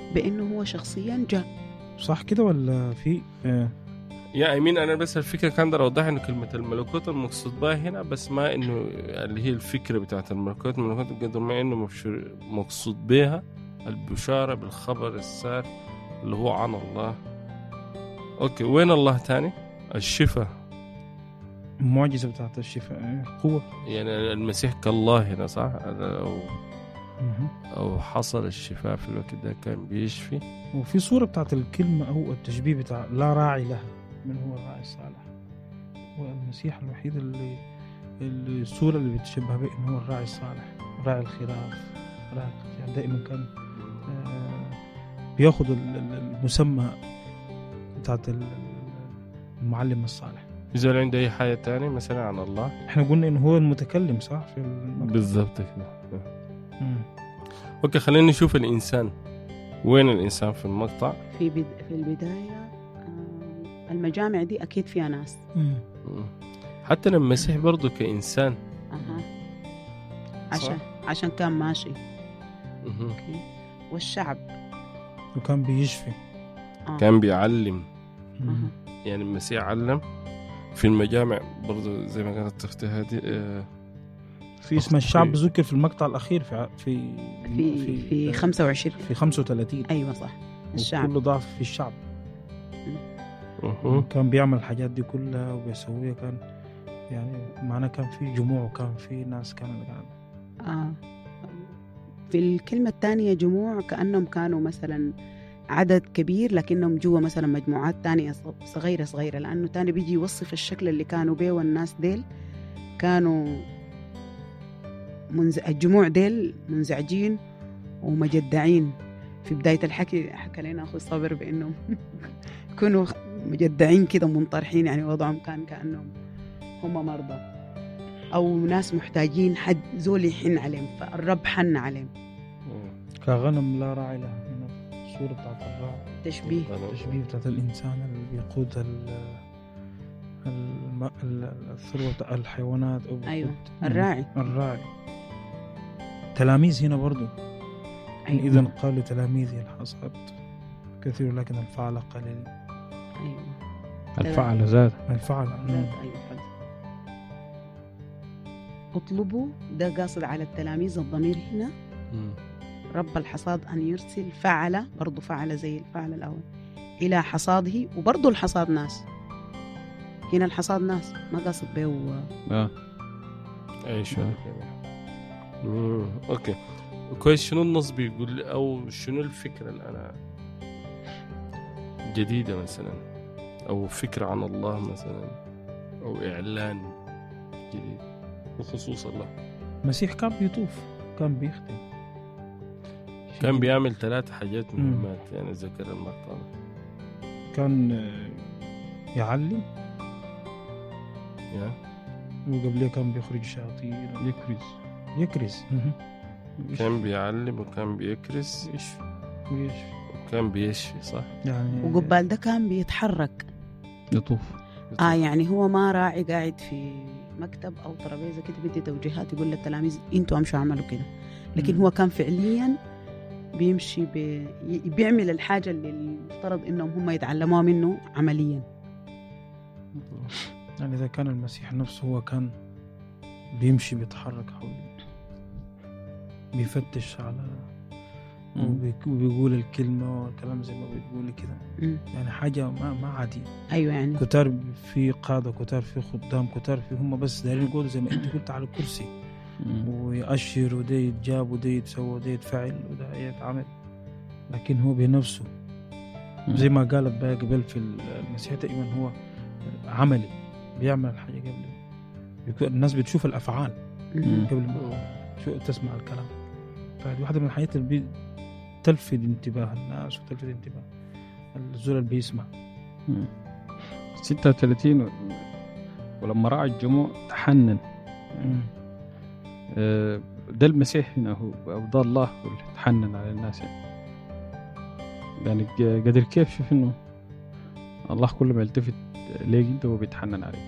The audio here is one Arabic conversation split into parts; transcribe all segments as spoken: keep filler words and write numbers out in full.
بأنه هو شخصيا جاء. صح كده ولا في آه. يا أمين أنا بس الفكرة كان أقدر أوضح إنه كلمة الملكوت المقصود بها هنا بس ما إنه اللي هي الفكرة بتاعت الملكوت الملكوت قدر ما إنه مقصود بها البشارة بالخبر السار اللي هو عن الله. أوكي وين الله تاني؟ الشفاء، المعجزة بتاعت الشفاء قوة، يعني المسيح كالله هنا صح؟ أو أو حصل الشفاء في الوقت ده كان بيشفي. وفي صورة بتاعت الكلمة أو التشبيه بتاع لا راعي لها من هو الراعي الصالح، والمسيح الوحيد اللي الصورة اللي بتشبه به إنه هو الراعي الصالح، راعي الخراف، راعي يعني دائما كان بياخد المسمى بتاعت المعلم الصالح. إذا عنده أي حاجة تانية مثلا عن الله، إحنا قلنا إنه هو المتكلم صح في المقطع. بالضبط كده. أوكي خلينا نشوف الإنسان. وين الإنسان في المقطع؟ في بد... في البداية المجامع دي أكيد فيها ناس. مم. حتى المسيح برضو كإنسان. أها. عشان عشان كان ماشي. أوكي. والشعب. وكان بيشفي. آه. كان بيعلم. أه. يعني المسيح علم في المجامع برضو زي ما كانت تختي هذه. آه في اسم الشعب ذكر في المقطع الأخير في في في في, في خمسة وعشرين في خمسة وثلاثين. أيوة صح. الشعب كله ضعف في الشعب. أه. كان بيعمل الحاجات دي كلها وبيسويها، كان يعني معنا كان في جموع وكان في ناس كانوا آه. في الكلمة الثانية جموع كأنهم كانوا مثلا عدد كبير لكنهم جوا مثلا مجموعات تانية صغيرة صغيرة، لأنه تاني بيجي يوصف الشكل اللي كانوا بيه، والناس ديل كانوا منز... الجموع ديل منزعجين ومجدعين. في بداية الحكي حكى لنا أخو صابر بأنهم كانوا مجدعين كده منطرحين، يعني وضعهم كان كأنهم هم مرضى أو ناس محتاجين حد زول يحن عليهم، فالرب حن عليهم كغنم لا راعي لها. الصورة بتاعت الراعي تشبيه تشبيه بتاعت الإنسان اللي بيقود الم... الثروة الحيوانات أو أيوة الراعي الراعي. تلاميذ هنا برضو. أيوة. إذن قال لتلاميذه الحصاد كثير لكن الفعل قليل. أيوة. الفعل زاد الفعل زاد. أيوة. اطلبوا ده قاصد على التلاميذ. الضمير هنا م. رب الحصاد أن يرسل فعل، برضو فعل زي الفعل الأول إلى حصاده، وبرضو الحصاد ناس. هنا الحصاد ناس ما قاصد به آه. أي شو أوكي كويس. شنو النص بيقول أو شنو الفكرة اللي أنا جديدة مثلا، أو فكرة عن الله مثلا، أو إعلان جديد بخصوص الله؟ المسيح كان بيطوف، كان بيخدم، كان بيعمل ثلاث حاجات مهمات. يعني ذكر المقطع كان يعلم يا وقبليه كان بيخرج شياطين يكرز يكرز كان بيعلم وكان بيكرز ويشفي وكان بيشفي صح يعني. وقبال ده كان بيتحرك يطوف. آه يعني هو ما راعي قاعد في مكتب أو ترابيزة كده بدي توجيهات يقول للتلاميذ انتوا امشوا اعملوا كده، لكن م. هو كان فعليا بيمشي بي... بيعمل الحاجة اللي المفترض إنهم هم يتعلموها منه عمليا. يعني إذا كان المسيح نفسه هو كان بيمشي بيتحرك حول بيفتش على وبيقول الكلمة والكلام زي ما بيقول كده، يعني حاجة ما ما عادي. أيوة يعني كتار في قادة، كتار في خدام، كتار في هم بس دايرين يقولوا زي ما أنت قلت على الكرسي ويأشر وده يتجاب وده يتسوى وده يتفعل وده يتعمل، لكن هو بنفسه زي ما قالت بقى قبل في المسيح تقريبا هو عملي، بيعمل الحاجة قبل. الناس بتشوف الأفعال قبل ما تسمع الكلام. فهذه واحدة من الحاجات اللي تلفت انتباه الناس وتلفت انتباه الزول اللي بيسمع. ستة وثلاثين ولما رأى الجموع تحنن. ده المسيح هنا هو أفضل الله تحنن على الناس، يعني قدر كيف شوف إنه الله كل ما يلتفت ليك أنت هو بيتحنن عليك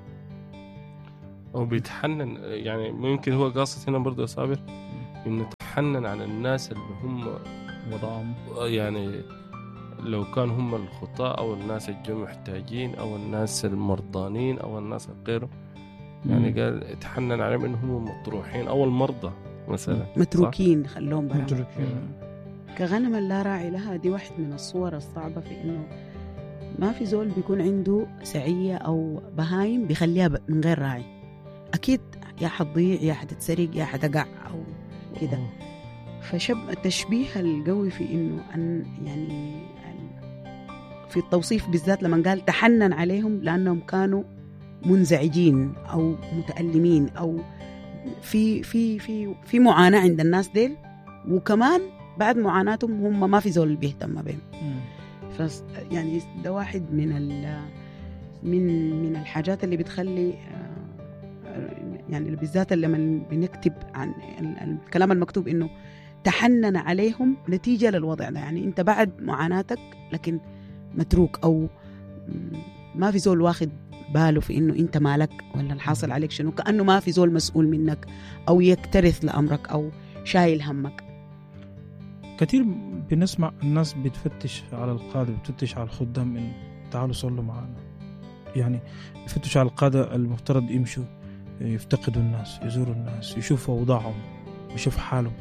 أو بيتحنن. يعني ممكن هو قاصد هنا برضه صابر إنه يتحنن على الناس اللي هم وضعهم يعني لو كان هم الخطاة أو الناس الجو محتاجين أو الناس المرضانين أو الناس غيره. يعني قال يتحنن عليهم إنهم مطروحين أو المرضى مثلا متروكين، خلوهم برا متروكين كغنم لا راعي لها. دي واحد من الصور الصعبة في إنه ما في زول بيكون عنده سعية أو بهايم بيخليها من غير راعي، أكيد يا حتضيع يا حتتسرق يا حتقع أو كده. فشب التشبيه القوي في إنه أن يعني في التوصيف بالذات لما قال تحنن عليهم لأنهم كانوا منزعجين أو متألمين أو في في في في معاناة عند الناس ديل، وكمان بعد معاناتهم هم ما في زول بيهتم بهم. ف يعني ده واحد من ال من من الحاجات اللي بتخلي يعني بالذات لما بنكتب عن الكلام المكتوب إنه تحنن عليهم نتيجة للوضع ده. يعني أنت بعد معاناتك لكن متروك أو ما في زول واخد باله في إنه أنت مالك ولا الحاصل عليك شنو، كأنه ما في زول مسؤول منك أو يكترث لأمرك أو شايل همك. كثير بنسمع الناس بتفتش على القادة، بتفتش على الخدام إن تعالوا صلوا معنا، يعني بفتش على القادة المفترض يمشوا يفتقدوا الناس، يزوروا الناس، يشوفوا أوضاعهم، يشوفوا حالهم.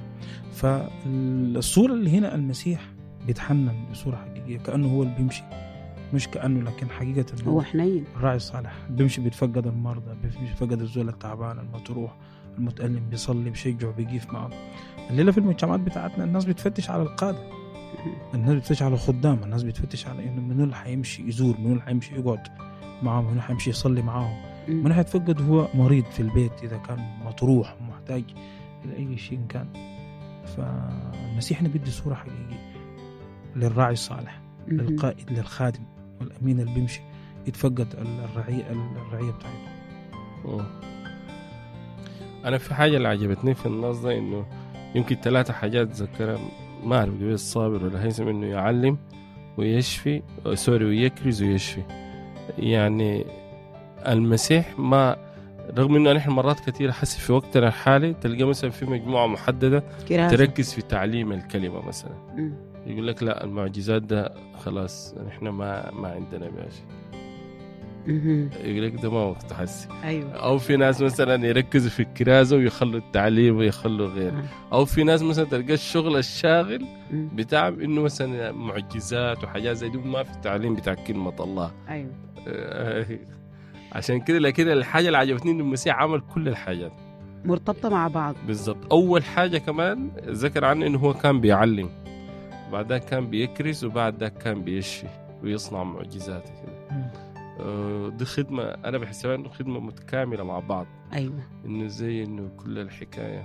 فالصورة اللي هنا المسيح بيتحنن بصورة حقيقية كأنه هو اللي بيمشي، مش كأنه لكن حقيقة هو حنين الراعي الصالح بيمشي بيتفقد المرضى، بيمشي بيتفقد الزول التعبان المطروح المتألم، بيصلي بيشجع بيقيف معه. الليلة في المجتمعات بتاعتنا الناس بتفتش على القادة، الناس بتفتش على الخدام، الناس بتفتش على إنه منو اللي حيمشي يزور، منو اللي حيمشي يقعد معهم، منو حيمشي يصلي معهم، منو حيتفقد هو مريض في البيت إذا كان مطروح ومحتاج إلى أي شيء كان. فالمسيح بيدي صورة حقيقية للراعي الصالح، للقائد، للخادم والأمين اللي بيمشي يتفقد الرعية الرعية بتاعته. أنا في حاجة اللي عجبتني في النص ده إنه يمكن ثلاثة حاجات ذكرها، ما أعرف قبل الصابر ولا هيثم، إنه يعلم ويشفي سوري ويكرز ويشفي. يعني المسيح ما رغم إنه نحن مرات كثيرة حس في وقتنا الحالي تلقى مثلا في مجموعة محددة كراسة تركز في تعليم الكلمة مثلا، م. يقول لك لا المعجزات ده خلاص نحن ما ما عندنا باشي، يقول لك ده ما وقت حسي. أيوة. أو في ناس مثلا يركزوا في الكرازة ويخلوا التعليم ويخلوا غير، أه. أو في ناس مثلا تلقى الشغل الشاغل بتاع إنه مثلا معجزات وحاجات زي دي ما في التعليم بتاع كلمة الله. أيوة. عشان كده لكن الحاجة اللي عجبتني إنه المسيح عمل كل الحاجات مرتبطة مع بعض بالضبط. أول حاجة كمان ذكر عنه إنه هو كان بيعلم، بعدها كان بيكرز، وبعدها كان بيشفي ويصنع معجزات كده. دي خدمة أنا بحسها إنه خدمة متكاملة مع بعض. أيوة. إنه زي إنه كل الحكاية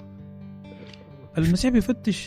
المسيح بيفتش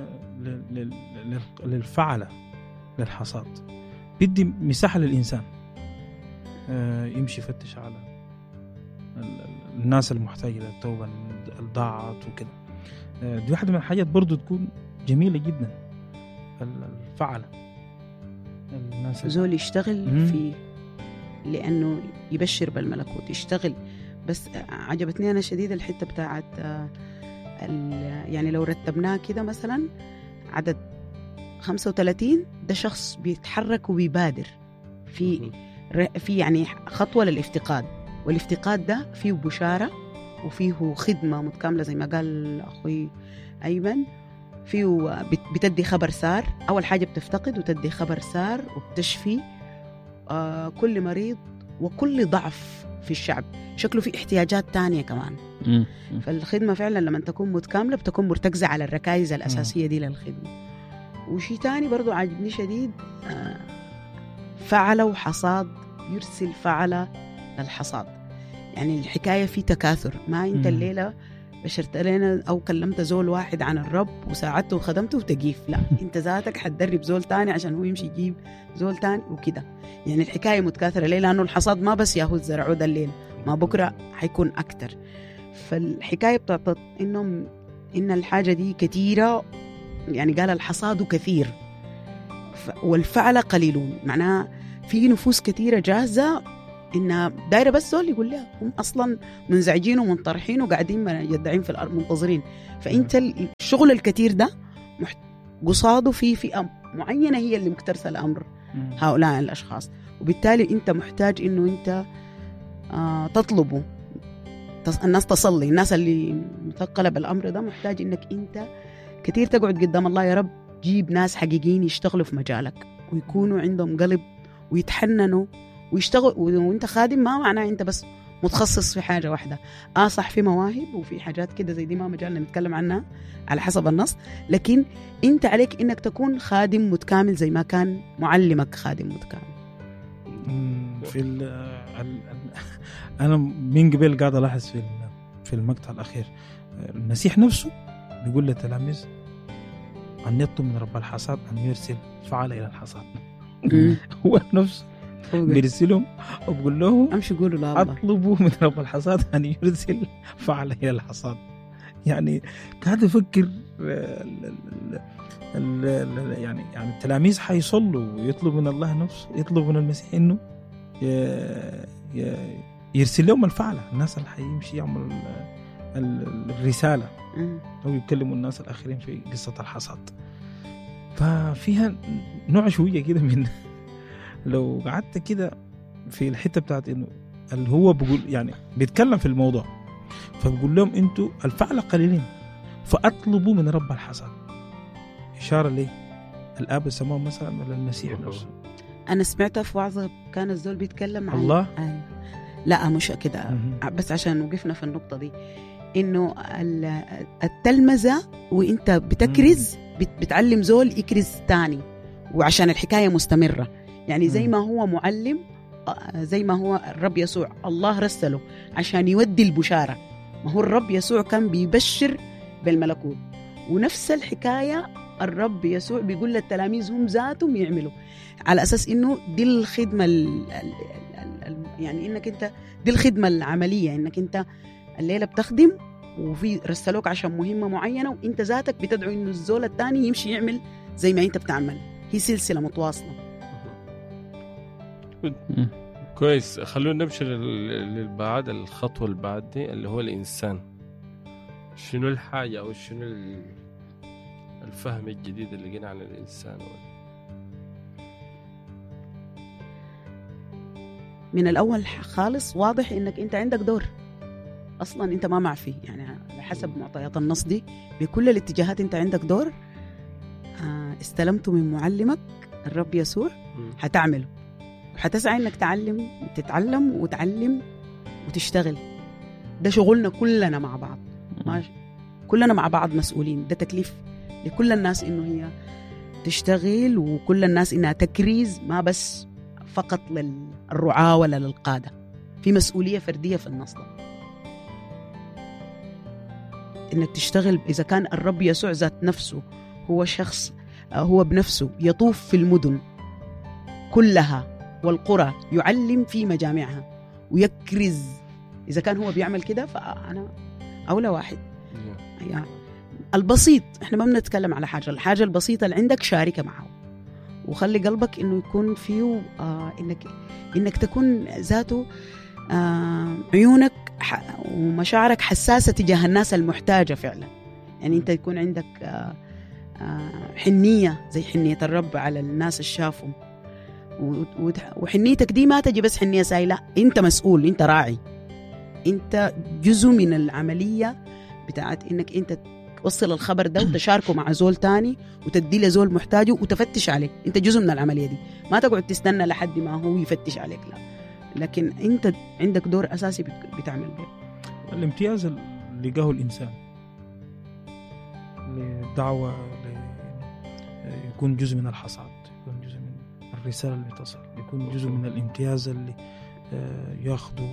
للفعلة للحصاد، بيدي مساحة للإنسان يمشي يفتش على الناس المحتاجة للتوبة الضاعت وكده. دي واحدة من الحاجات برضو تكون جميلة جدا، الفعلة الناس زول يشتغل فيه لأنه يبشر بالملكوت يشتغل. بس عجبتني أنا شديد الحتة بتاعت يعني لو رتبناه كده مثلا عدد خمسة وثلاثين ده شخص بيتحرك وبيبادر في في يعني خطوة للافتقاد، والافتقاد ده فيه بشارة وفيه خدمة متكاملة زي ما قال أخوي أيمن، فيه بتدي خبر سار. أول حاجة بتفتقد وتدي خبر سار وبتشفي آه كل مريض وكل ضعف في الشعب، شكله في احتياجات تانية كمان. فالخدمة فعلا لما تكون متكاملة بتكون مرتكزة على الركائز الأساسية دي للخدمة. وشي تاني برضو عجبني شديد، آه فعل وحصاد، يرسل فعل للحصاد. يعني الحكاية في تكاثر، ما انت الليلة بشرت لنا أو كلمت زول واحد عن الرب وساعدته وخدمته وتجيف، لا انت ذاتك حتدرب زول تاني عشان هو يمشي يجيب زول تاني وكده. يعني الحكاية متكاثرة ليه؟ لأنه الحصاد ما بس ياهو زرعوه ده الليل، ما بكرة حيكون أكتر. فالحكاية بتعطت إنهم إن الحاجة دي كثيرة، يعني قال الحصاد كثير والفعل قليلون، معناها في نفوس كثيرة جاهزة إنها دايرة بس زول يقول لها، هم أصلا منزعجين ومنطرحين وقاعدين مجدعين في الأرض منتظرين. فأنت الشغل الكتير ده قصاده في فئة معينة هي اللي مكترثة الأمر هؤلاء الأشخاص، وبالتالي أنت محتاج إنه أنت آه تطلبه. الناس تصلي، الناس اللي مثقلة بالأمر ده محتاج إنك أنت كتير تقعد قدام الله، يا رب جيب ناس حقيقيين يشتغلوا في مجالك ويكونوا عندهم قلب ويتحننوا ويشتغل. وانت خادم ما معناه انت بس متخصص في حاجة واحدة. اه صح في مواهب وفي حاجات كده زي دي ما مجالنا نتكلم عنها على حسب النص، لكن انت عليك انك تكون خادم متكامل زي ما كان معلمك خادم متكامل. في ال ال انا من قبل قاعد الاحظ في في المقطع الاخير المسيح نفسه بيقول للتلاميذ ان يطلب من رب الحصاد ان يرسل فعل الى الحصاد. هو نفسه بيرسلهم وبقول لهم امشي قولوا لا اطلبوا من رب الحصاد ان يرسل فعل الى الحصاد. يعني قاعد افكر ال ال ال يعني يعني التلاميذ حيصلوا ويطلبوا من الله نفسه، يطلب من المسيح انه يرسل لهم الفعل، الناس اللي حيمشي يعمل الرساله او يكلموا الناس الاخرين في قصه الحصاد. ففيها نوع شويه كده من لو قعدت كده في الحته بتاعت انه اللي هو بيقول يعني بيتكلم في الموضوع، فبقول لهم انتوا الفعل قليلين فاطلبوا من رب الحصاد، اشاره ليه الاب السماوي مثلا ولا المسيح نفسه. انا سمعتها في وعظه كان الزول بيتكلم عن الله آه. لا مش كده، بس عشان وقفنا في النقطه دي انه التلمذه وانت بتكرز بتعلم زول يكرز تاني، وعشان الحكايه مستمره. يعني زي ما هو معلم، زي ما هو الرب يسوع الله رسله عشان يودي البشاره، ما هو الرب يسوع كان بيبشر بالملكوت، ونفس الحكايه الرب يسوع بيقول للتلاميذ هم ذاتهم يعملوا على اساس انه دي الخدمه ال ال ال يعني انك انت دي الخدمه العمليه، انك انت الليله بتخدم وفي رسلوك عشان مهمه معينه، وانت ذاتك بتدعو انه الزول الثاني يمشي يعمل زي ما انت بتعمل. هي سلسله متواصله. كويس، خلونا نمشي للبعد الخطوه اللي بعد دي اللي هو الانسان. شنو الحاجه او شنو الفهم الجديد اللي جينا عن الانسان؟ من الاول خالص واضح انك انت عندك دور اصلا انت ما معفي، يعني على حسب معطيات النص دي بكل الاتجاهات انت عندك دور. استلمته من معلمك الرب يسوع هتعمله، وحتسعى انك تعلم تتعلم وتعلم وتشتغل. ده شغلنا كلنا مع بعض، ماشي. كلنا مع بعض مسؤولين، ده تكليف لكل الناس انه هي تشتغل، وكل الناس انها تكريز، ما بس فقط للرعاة ولا للقادة. في مسؤولية فردية في النص ده انك تشتغل. اذا كان الرب يسوع ذات نفسه هو شخص هو بنفسه يطوف في المدن كلها والقرى يعلم في مجامعها ويكرز، إذا كان هو بيعمل كده فأنا أولى واحد. يعني البسيط، إحنا ما بنتكلم على حاجة، الحاجة البسيطة اللي عندك شاركة معه، وخلي قلبك إنه يكون فيه آه إنك إنك تكون ذاته آه عيونك ومشاعرك حساسة تجاه الناس المحتاجة فعلا. يعني أنت يكون عندك آه آه حنية زي حنية الرب على الناس الشافهم، وحنيتك دي ما تجي بس حنية سايلة، انت مسؤول، انت راعي، انت جزء من العملية بتاعت انك انت توصل الخبر ده وتشاركه مع زول تاني وتدي له زول محتاجه وتفتش عليه. انت جزء من العملية دي، ما تقعد تستنى لحد ما هو يفتش عليك، لا، لكن انت عندك دور اساسي بتعمل به. الامتياز اللي جاه الانسان للدعوة يكون جزء من الحصاد، يكون جزء من الرسالة اللي تصل، يكون جزء من الامتياز اللي ياخده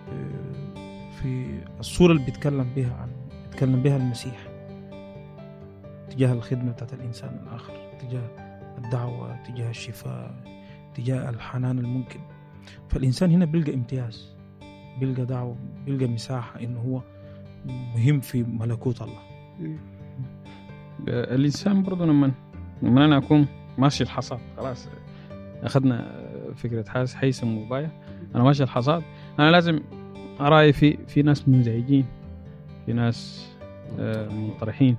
في الصورة اللي بيتكلم بها عن بيتكلم بها المسيح تجاه الخدمة بتاعت الإنسان الآخر، تجاه الدعوة، تجاه الشفاء، تجاه الحنان الممكن. فالإنسان هنا بيلقى امتياز، بيلقى دعوة، بيلقى مساحة إنه هو مهم في ملكوت الله. الإنسان برضو لما لما أنا أكون ماشي الحصاد، خلاص أخذنا فكرة حاس حيسم وباية، انا ماشي الحصاد، انا لازم اراعي في في ناس منزعجين، في ناس آه منطرحين،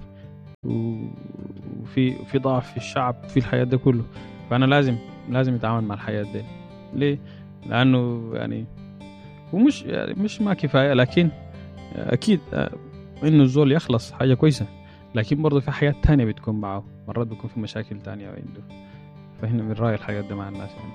وفي في ضعف في الشعب في الحياة ده كله. فانا لازم لازم اتعامل مع الحياة دي. ليه؟ لانه يعني ومش يعني مش ما كفايه، لكن اكيد انه الزول يخلص حاجه كويسه، لكن برضه في حياة تانية بتكون معه، مرات بيكون في مشاكل تانية عنده. فهنا بنراعي الحاجات دي مع الناس يعني.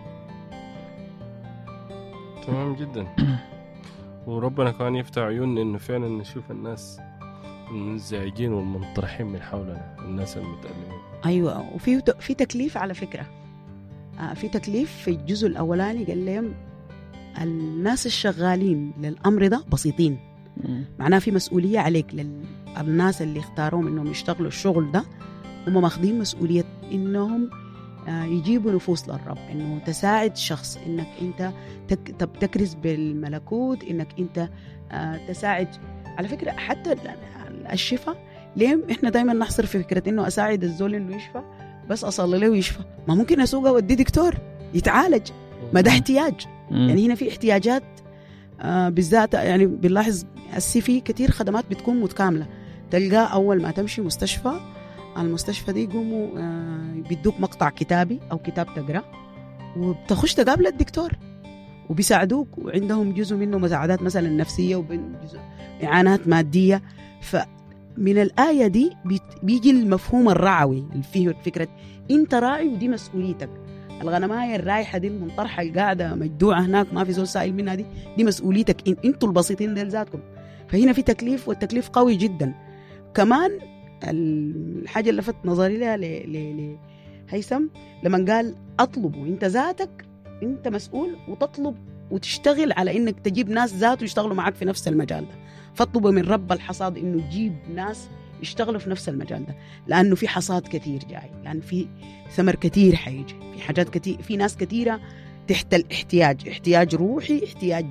تمام جدا. وربنا كمان يفتح عيوننا انه فعلا نشوف الناس المنزعجين والمنطرحين من حولنا، الناس المتألمين. ايوه، وفي في تكليف على فكره، آه في تكليف في الجزء الاولاني قال لهم الناس الشغالين للامر ده بسيطين، معناه في مسؤوليه عليك. للناس اللي اختاروهم انهم يشتغلوا الشغل ده هم ماخذين مسؤوليه انهم آه يجيبوا نفوس للرب، انه تساعد شخص، انك انت تك تكرز بالملكوت، انك انت آه تساعد. على فكره حتى الشفاء، ليه احنا دايما نحصر في فكره انه اساعد الزول انه يشفى بس اصلي له ويشفى؟ ما ممكن اسوقه ودي دكتور يتعالج، ما ده احتياج. يعني هنا في احتياجات آه بالذات، يعني بنلاحظ السيفي كتير خدمات بتكون متكامله. تلقى اول ما تمشي مستشفى، المستشفى دي يقوموا آه بيدوك مقطع كتابي او كتاب تقرا، وبتخش تقابل الدكتور وبيساعدوك، وعندهم جزء منه مساعدات مثلا نفسيه وجزء اعانات ماديه. فمن الايه دي بيجي المفهوم الرعوي اللي فيه فكره انت راعي ودي مسؤوليتك. الغنمايه الرايحه دي المنطرحه القاعده مجدوعه هناك ما في زول سائل منها، دي دي مسؤوليتك إن انتوا البسيطين ديل ذاتكم. فهنا في تكليف، والتكليف قوي جدا. كمان الحاجه اللي لفت نظري لها لهيثم لما قال اطلبوا، انت ذاتك انت مسؤول وتطلب وتشتغل على انك تجيب ناس ذاته يشتغلوا معك في نفس المجال ده. فاطلبوا من رب الحصاد انه يجيب ناس يشتغلوا في نفس المجال ده، لانه في حصاد كتير جاي، لان في ثمر كتير حيجي، في حاجات كتير، في ناس كتيره تحت الاحتياج، احتياج روحي، احتياج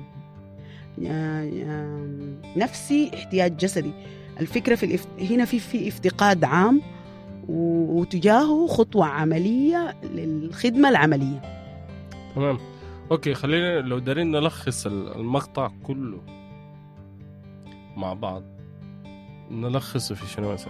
نفسي، احتياج جسدي. الفكره في الافت... هنا في في افتقاد عام، وتجاهه خطوه عمليه للخدمه العمليه. تمام. اوكي، خلينا لو دارين نلخص المقطع كله مع بعض، نلخصه في شنو مثلا؟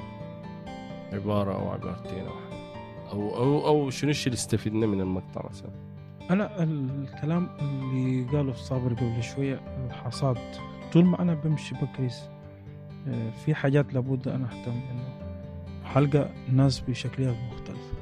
عبارة أو عبارتين أو أو أو شنو الشيء اللي استفدنا من المقطع مثلا؟ أنا الكلام اللي قاله في صابر قبل شوية، الحصاد، طول ما أنا بمشي بكريس في حاجات لابد أنا أهتم إنه حلقة ناس بشكليات مختلفة،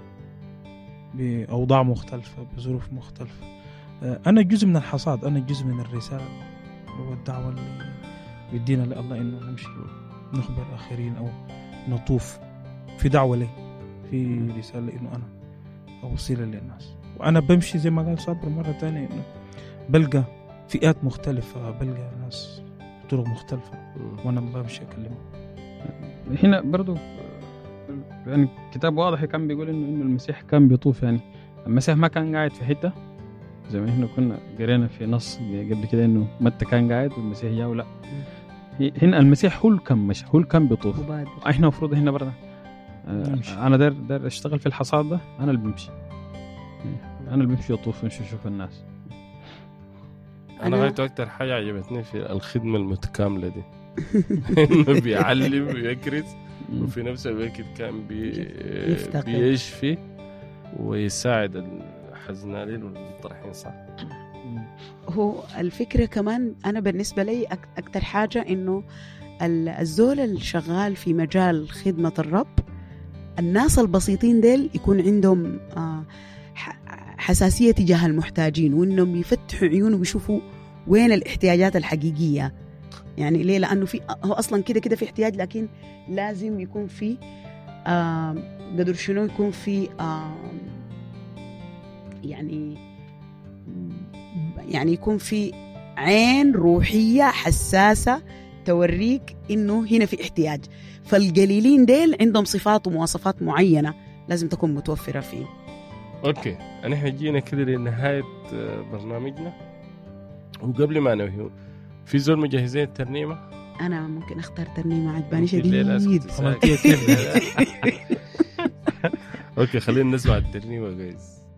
بأوضاع مختلفة، بظروف مختلفة. أنا جزء من الحصاد، أنا جزء من الرسالة والدعوة اللي بدينا لله إنه نمشي نخبر الآخرين أو نطوف في دعوة لي، في رسالة إنه أنا أوصيله للناس. وأنا بمشي زي ما قال صابر مرة تانية إنه بلقى فئات مختلفة، بلقى ناس طرق مختلفة وأنا بمشي أكلمهم. هنا برضو يعني كتاب واضح كان بيقول إنه إنه المسيح كان بيطوف. يعني المسيح ما كان قاعد في حتة زي ما إحنا كنا قرينا في نص قبل كده إنه متى كان قاعد والمسيح جاء، ولا هنا المسيح هو كان مش هو كان بيطوف. احنا مفروض هنا برضه آه انا دار دار اشتغل في الحصاد ده، انا اللي بمشي انا اللي بمشي اطوف ونشوف اشوف الناس. انا غايته اكتر حاجه عجبتني في الخدمه المتكامله دي انه بيعلم ويكرز وفي نفس الوقت كان بي بيشفي ويساعد الحزنانين والمطرحين. صح. هو الفكرة كمان أنا بالنسبة لي أكتر حاجة إنه الزول الشغال في مجال خدمة الرب، الناس البسيطين ديل يكون عندهم حساسية تجاه المحتاجين، وإنهم يفتحوا عيونهم ويشوفوا وين الاحتياجات الحقيقية. يعني ليه؟ لأنه في هو أصلا كده كده في احتياج، لكن لازم يكون في قدر شنو يكون في يعني يعني يكون في عين روحية حساسة توريك إنه هنا في احتياج. فالقليلين ديل عندهم صفات ومواصفات معينة لازم تكون متوفرة فيه. أوكي، نحن جينا كده لنهاية برنامجنا، وقبل ما ننهي في زول مجهزين الترنيمة. أنا ممكن أختار ترنيمة عجباني شديد. أوكي، خلينا نسمع الترنيمة جايز.